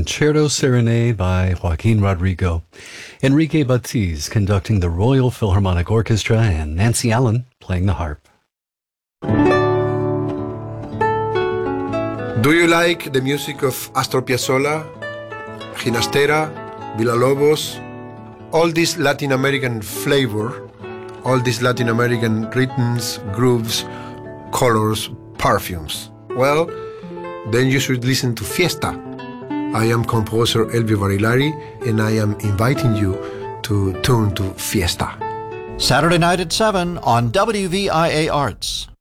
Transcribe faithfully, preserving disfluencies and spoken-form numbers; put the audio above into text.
Concerto Serenade by Joaquin Rodrigo. Enrique Batiz conducting the Royal Philharmonic Orchestra and Nancy Allen playing the harp. Do you like the music of Astor Piazzolla, Ginastera, Villalobos, all this Latin American flavor, all these Latin American rhythms, grooves, colors, perfumes? Well, then you should listen to Fiesta. I am composer Elvio Barilari, and I am inviting you to tune to Fiesta. Saturday night at seven on W V I A Arts.